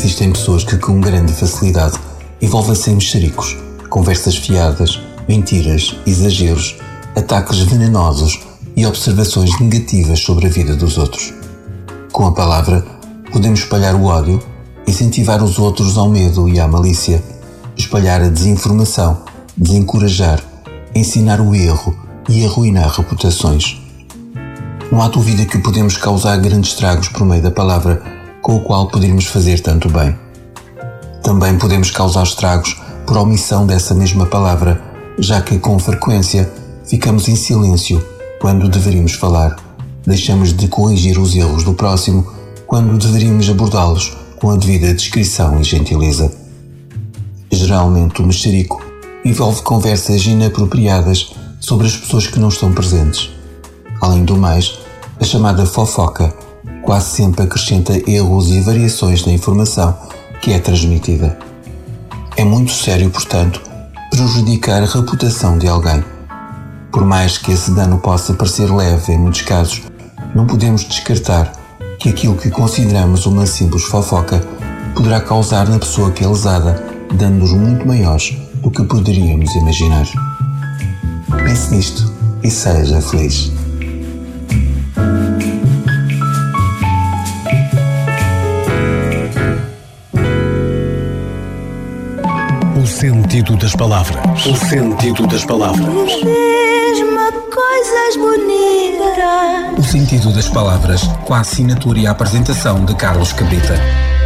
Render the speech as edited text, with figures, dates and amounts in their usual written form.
existem pessoas que com grande facilidade envolvem-se em mexericos, conversas fiadas, mentiras, exageros, ataques venenosos e observações negativas sobre a vida dos outros. Com a palavra, podemos espalhar o ódio, incentivar os outros ao medo e à malícia, espalhar a desinformação, desencorajar, ensinar o erro e arruinar reputações. Não há dúvida que podemos causar grandes estragos por meio da palavra, com o qual poderíamos fazer tanto bem. Também podemos causar estragos por omissão dessa mesma palavra, já que com frequência ficamos em silêncio quando deveríamos falar, deixamos de corrigir os erros do próximo quando deveríamos abordá-los com a devida descrição e gentileza. Geralmente o mexerico envolve conversas inapropriadas sobre as pessoas que não estão presentes. Além do mais, a chamada fofoca quase sempre acrescenta erros e variações na informação que é transmitida. É muito sério, portanto, prejudicar a reputação de alguém. Por mais que esse dano possa parecer leve em muitos casos, não podemos descartar que aquilo que consideramos uma simples fofoca poderá causar na pessoa que é lesada danos muito maiores do que poderíamos imaginar. Pense nisto e seja feliz. O sentido das palavras. O sentido das palavras. Mesmo coisas bonitas. O sentido das palavras, com a assinatura e a apresentação de Carlos Cabrita.